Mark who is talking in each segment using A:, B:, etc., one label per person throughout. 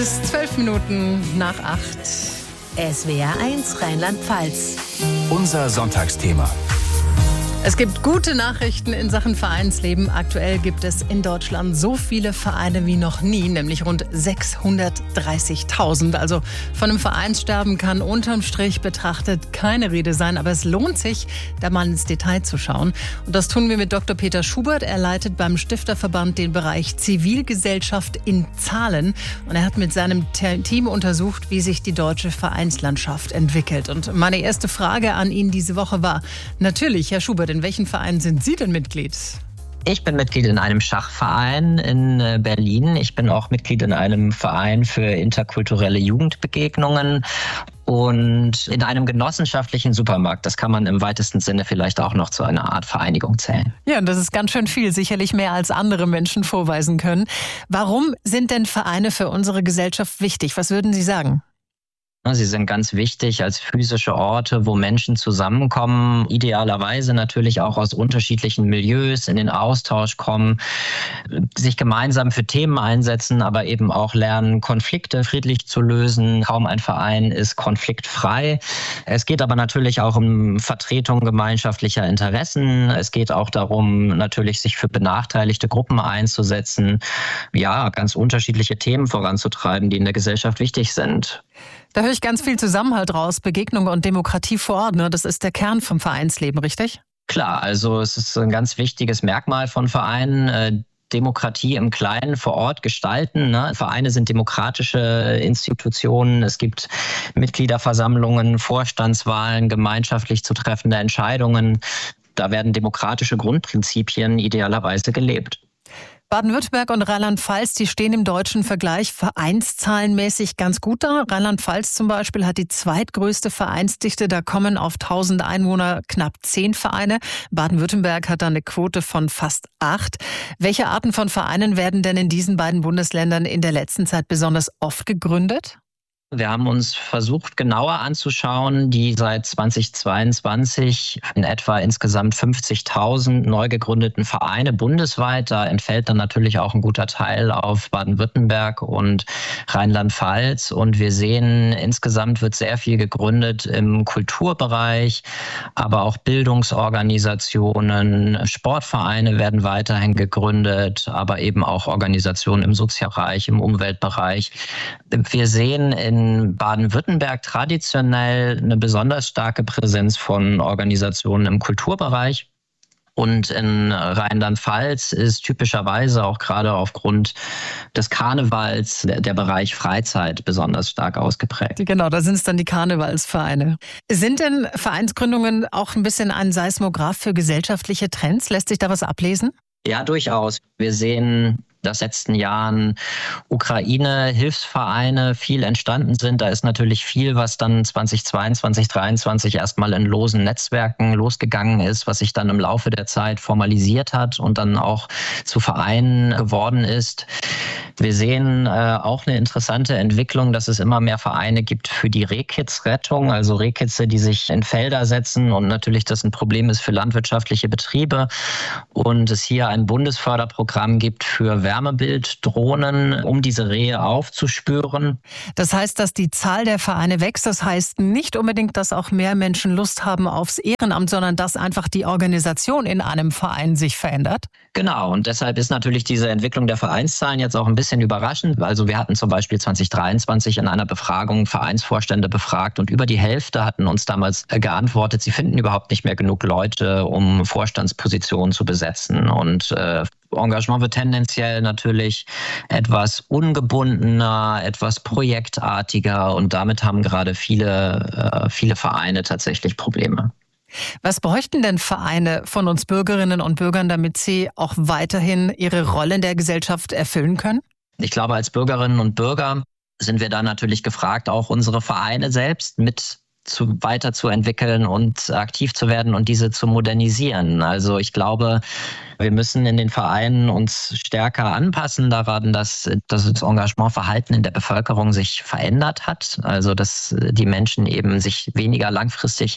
A: Bis 12 Minuten nach 8.
B: SWR1 Rheinland-Pfalz.
C: Unser Sonntagsthema.
A: Es gibt gute Nachrichten in Sachen Vereinsleben. Aktuell gibt es in Deutschland so viele Vereine wie noch nie, nämlich rund 630.000. Also von einem Vereinssterben kann unterm Strich betrachtet keine Rede sein. Aber es lohnt sich, da mal ins Detail zu schauen. Und das tun wir mit Dr. Peter Schubert. Er leitet beim Stifterverband den Bereich Zivilgesellschaft in Zahlen. Und er hat mit seinem Team untersucht, wie sich die deutsche Vereinslandschaft entwickelt. Und meine erste Frage an ihn diese Woche war, natürlich, Herr Schubert, in welchen Vereinen sind Sie denn Mitglied?
D: Ich bin Mitglied in einem Schachverein in Berlin. Ich bin auch Mitglied in einem Verein für interkulturelle Jugendbegegnungen und in einem genossenschaftlichen Supermarkt. Das kann man im weitesten Sinne vielleicht auch noch zu einer Art Vereinigung zählen.
A: Ja, und das ist ganz schön viel, sicherlich mehr als andere Menschen vorweisen können. Warum sind denn Vereine für unsere Gesellschaft wichtig? Was würden Sie sagen?
D: Sie sind ganz wichtig als physische Orte, wo Menschen zusammenkommen, idealerweise natürlich auch aus unterschiedlichen Milieus in den Austausch kommen, sich gemeinsam für Themen einsetzen, aber eben auch lernen, Konflikte friedlich zu lösen. Kaum ein Verein ist konfliktfrei. Es geht aber natürlich auch um Vertretung gemeinschaftlicher Interessen. Es geht auch darum, natürlich sich für benachteiligte Gruppen einzusetzen, ja, ganz unterschiedliche Themen voranzutreiben, die in der Gesellschaft wichtig sind.
A: Da höre ich ganz viel Zusammenhalt raus, Begegnung und Demokratie vor Ort. Ne? Das ist der Kern vom Vereinsleben, richtig?
D: Klar, also es ist ein ganz wichtiges Merkmal von Vereinen. Demokratie im Kleinen vor Ort gestalten. Ne? Vereine sind demokratische Institutionen. Es gibt Mitgliederversammlungen, Vorstandswahlen, gemeinschaftlich zu treffende Entscheidungen. Da werden demokratische Grundprinzipien idealerweise gelebt.
A: Baden-Württemberg und Rheinland-Pfalz, die stehen im deutschen Vergleich vereinszahlenmäßig ganz gut da. Rheinland-Pfalz zum Beispiel hat die zweitgrößte Vereinsdichte. Da kommen auf 1000 Einwohner knapp 10 Vereine. Baden-Württemberg hat da eine Quote von fast 8. Welche Arten von Vereinen werden denn in diesen beiden Bundesländern in der letzten Zeit besonders oft gegründet?
D: Wir haben uns versucht, genauer anzuschauen, die seit 2022 in etwa insgesamt 50.000 neu gegründeten Vereine bundesweit. Da entfällt dann natürlich auch ein guter Teil auf Baden-Württemberg und Rheinland-Pfalz. Und wir sehen, insgesamt wird sehr viel gegründet im Kulturbereich, aber auch Bildungsorganisationen, Sportvereine werden weiterhin gegründet, aber eben auch Organisationen im Sozialbereich, im Umweltbereich. Wir sehen in Baden-Württemberg traditionell eine besonders starke Präsenz von Organisationen im Kulturbereich. Und in Rheinland-Pfalz ist typischerweise auch gerade aufgrund des Karnevals der Bereich Freizeit besonders stark ausgeprägt.
A: Genau, da sind es dann die Karnevalsvereine. Sind denn Vereinsgründungen auch ein bisschen ein Seismograph für gesellschaftliche Trends? Lässt sich da was ablesen?
D: Ja, durchaus. Wir sehen, dass in den letzten Jahren Ukraine-Hilfsvereine viel entstanden sind. Da ist natürlich viel, was dann 2022, 2023 erstmal in losen Netzwerken losgegangen ist, was sich dann im Laufe der Zeit formalisiert hat und dann auch zu Vereinen geworden ist. Wir sehen auch eine interessante Entwicklung, dass es immer mehr Vereine gibt für die Rehkitzrettung, also Rehkitze, die sich in Felder setzen und natürlich das ein Problem ist für landwirtschaftliche Betriebe und es hier ein Bundesförderprogramm gibt für Wärmebilddrohnen, um diese Rehe aufzuspüren.
A: Das heißt, dass die Zahl der Vereine wächst. Das heißt nicht unbedingt, dass auch mehr Menschen Lust haben aufs Ehrenamt, sondern dass einfach die Organisation in einem Verein sich verändert.
D: Genau, und deshalb ist natürlich diese Entwicklung der Vereinszahlen jetzt auch ein bisschen überraschend. Also wir hatten zum Beispiel 2023 in einer Befragung Vereinsvorstände befragt und über die Hälfte hatten uns damals geantwortet, sie finden überhaupt nicht mehr genug Leute, um Vorstandspositionen zu besetzen. Und Engagement wird tendenziell natürlich etwas ungebundener, etwas projektartiger und damit haben gerade viele Vereine tatsächlich Probleme.
A: Was bräuchten denn Vereine von uns Bürgerinnen und Bürgern, damit sie auch weiterhin ihre Rolle in der Gesellschaft erfüllen können?
D: Ich glaube, als Bürgerinnen und Bürger sind wir da natürlich gefragt, auch unsere Vereine selbst weiterzuentwickeln und aktiv zu werden und diese zu modernisieren. Also ich glaube, Wir müssen in den Vereinen uns stärker anpassen daran, dass das Engagementverhalten in der Bevölkerung sich verändert hat. Also dass die Menschen eben sich weniger langfristig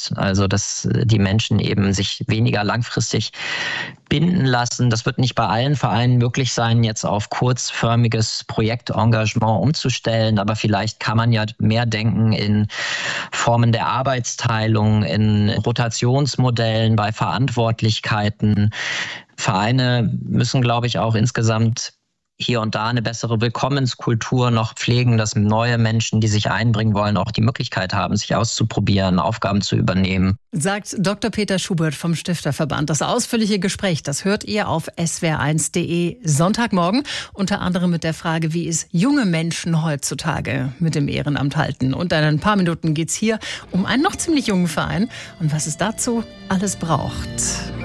D: binden lassen. Das wird nicht bei allen Vereinen möglich sein, jetzt auf kurzförmiges Projektengagement umzustellen, aber vielleicht kann man ja mehr denken in Formen der Arbeitsteilung, in Rotationsmodellen bei Verantwortlichkeiten. Vereine müssen, glaube ich, auch insgesamt hier und da eine bessere Willkommenskultur noch pflegen, dass neue Menschen, die sich einbringen wollen, auch die Möglichkeit haben, sich auszuprobieren, Aufgaben zu übernehmen.
A: Sagt Dr. Peter Schubert vom Stifterverband. Das ausführliche Gespräch, das hört ihr auf swr1.de Sonntagmorgen. Unter anderem mit der Frage, wie es junge Menschen heutzutage mit dem Ehrenamt halten. Und in ein paar Minuten geht's hier um einen noch ziemlich jungen Verein und was es dazu alles braucht.